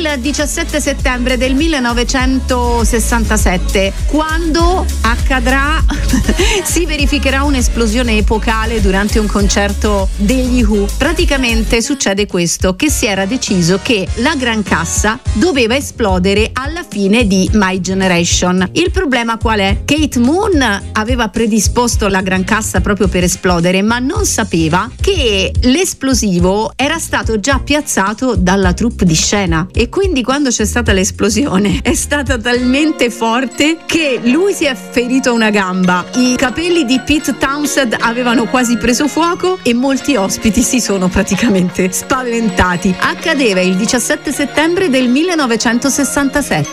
il 17 settembre del 1967, quando si verificherà un'esplosione epocale durante un concerto degli Who. Praticamente succede questo, che si era deciso che la gran cassa doveva esplodere alla fine di My Generation. Il problema qual è? Kate Moon aveva predisposto la gran cassa proprio per esplodere, ma non sapeva che l'esplosivo era stato già piazzato dalla troupe di scena, e quindi quando c'è stata l'esplosione è stata talmente forte che lui si è ferito una gamba, i capelli di Pete Townshend avevano quasi preso fuoco e molti ospiti si sono praticamente spaventati. Accadeva il 17 settembre del 1967.